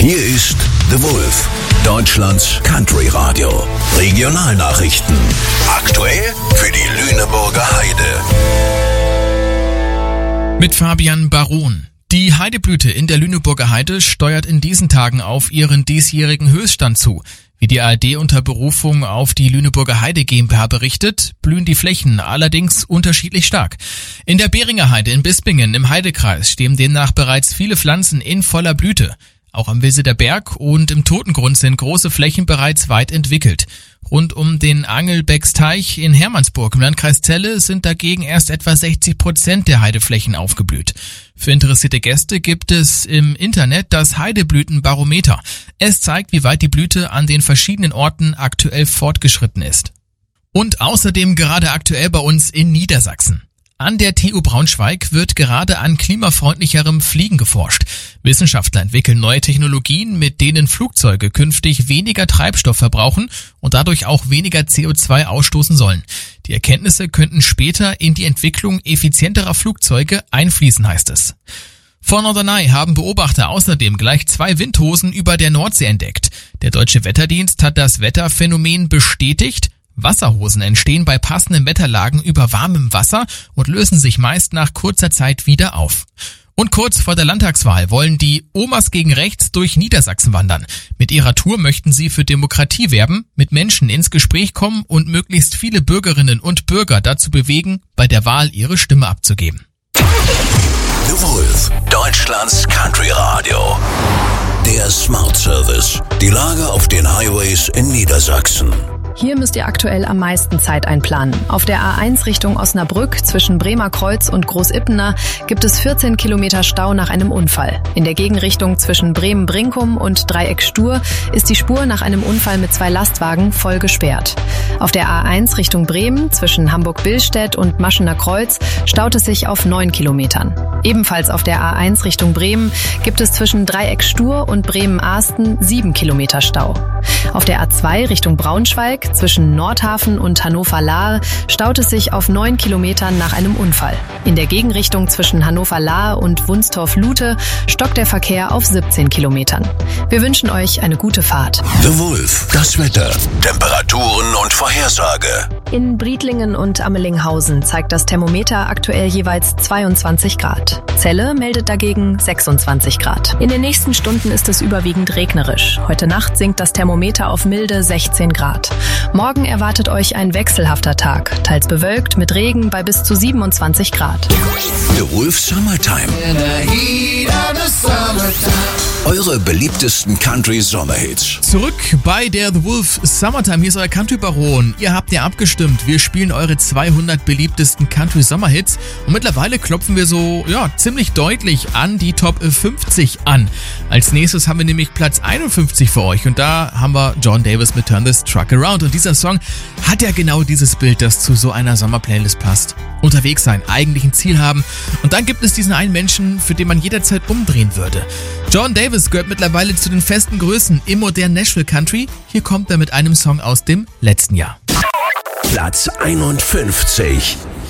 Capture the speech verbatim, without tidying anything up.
Hier ist The Wolf, Deutschlands Country Radio. Regionalnachrichten. Aktuell für die Lüneburger Heide. Mit Fabian Baron. Die Heideblüte in der Lüneburger Heide steuert in diesen Tagen auf ihren diesjährigen Höchststand zu. Wie die A R D unter Berufung auf die Lüneburger Heide GmbH berichtet, blühen die Flächen allerdings unterschiedlich stark. In der Beringer Heide in Bispingen im Heidekreis stehen demnach bereits viele Pflanzen in voller Blüte. Auch am Wilseder Berg und im Totengrund sind große Flächen bereits weit entwickelt. Rund um den Angelbecksteich in Hermannsburg im Landkreis Celle sind dagegen erst etwa sechzig Prozent der Heideflächen aufgeblüht. Für interessierte Gäste gibt es im Internet das Heideblütenbarometer. Es zeigt, wie weit die Blüte an den verschiedenen Orten aktuell fortgeschritten ist. Und außerdem gerade aktuell bei uns in Niedersachsen. An der T U Braunschweig wird gerade an klimafreundlicherem Fliegen geforscht. Wissenschaftler entwickeln neue Technologien, mit denen Flugzeuge künftig weniger Treibstoff verbrauchen und dadurch auch weniger C O zwei ausstoßen sollen. Die Erkenntnisse könnten später in die Entwicklung effizienterer Flugzeuge einfließen, heißt es. Vor Norderney haben Beobachter außerdem gleich zwei Windhosen über der Nordsee entdeckt. Der Deutsche Wetterdienst hat das Wetterphänomen bestätigt. Wasserhosen entstehen bei passenden Wetterlagen über warmem Wasser und lösen sich meist nach kurzer Zeit wieder auf. Und kurz vor der Landtagswahl wollen die Omas gegen Rechts durch Niedersachsen wandern. Mit ihrer Tour möchten sie für Demokratie werben, mit Menschen ins Gespräch kommen und möglichst viele Bürgerinnen und Bürger dazu bewegen, bei der Wahl ihre Stimme abzugeben. The Wolf, Deutschlands Country Radio. Der Smart Service. Die Lage auf den Highways in Niedersachsen. Hier müsst ihr aktuell am meisten Zeit einplanen. Auf der A eins Richtung Osnabrück zwischen Bremer Kreuz und Großippener gibt es vierzehn Kilometer Stau nach einem Unfall. In der Gegenrichtung zwischen Bremen-Brinkum und Dreieck Stur ist die Spur nach einem Unfall mit zwei Lastwagen voll gesperrt. Auf der A eins Richtung Bremen zwischen Hamburg-Billstedt und Maschener Kreuz staut es sich auf neun Kilometern. Ebenfalls auf der A eins Richtung Bremen gibt es zwischen Dreieck Stur und Bremen-Ahsten sieben Kilometer Stau. Auf der A zwei Richtung Braunschweig zwischen Nordhafen und Hannover-Lahr staut es sich auf neun Kilometern nach einem Unfall. In der Gegenrichtung zwischen Hannover-Lahr und Wunstorf-Lute stockt der Verkehr auf siebzehn Kilometern. Wir wünschen euch eine gute Fahrt. The Wolf, das Wetter, Temperaturen und Vorhersage. In Briedlingen und Ammelinghausen zeigt das Thermometer aktuell jeweils zweiundzwanzig Grad. Celle meldet dagegen sechsundzwanzig Grad. In den nächsten Stunden ist es überwiegend regnerisch. Heute Nacht sinkt das Thermometer auf milde sechzehn Grad. Morgen erwartet euch ein wechselhafter Tag, teils bewölkt mit Regen bei bis zu siebenundzwanzig Grad. The Wolf Summertime. Eure beliebtesten Country-Sommerhits. Zurück bei der The Wolf Summertime. Hier ist euer Country-Baron. Ihr habt ja abgestimmt. Wir spielen eure zweihundert beliebtesten Country-Sommerhits. Und mittlerweile klopfen wir so, ja, ziemlich deutlich an die Top fünfzig an. Als nächstes haben wir nämlich Platz einundfünfzig für euch. Und da haben wir John Davis mit Turn This Truck Around. Und dieser Song hat ja genau dieses Bild, das zu so einer Sommerplaylist passt. Unterwegs sein, eigentlich ein Ziel haben. Und dann gibt es diesen einen Menschen, für den man jederzeit umdrehen würde. John Davis gehört mittlerweile zu den festen Größen im modernen Nashville Country. Hier kommt er mit einem Song aus dem letzten Jahr. Platz einundfünfzig.